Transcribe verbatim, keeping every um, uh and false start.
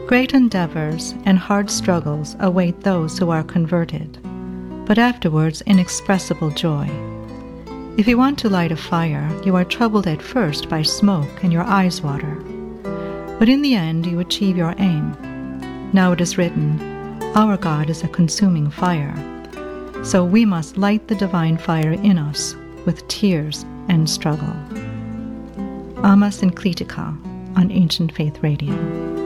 Great endeavors and hard struggles await those who are converted, but afterwards inexpressible joy. If you want to light a fire, you are troubled at first by smoke and your eyes water. But in the end you achieve your aim. Now it is written, "Our God is a consuming fire." So we must light the divine fire in us with tears and struggle. Amma Syncletica on Ancient Faith Radio.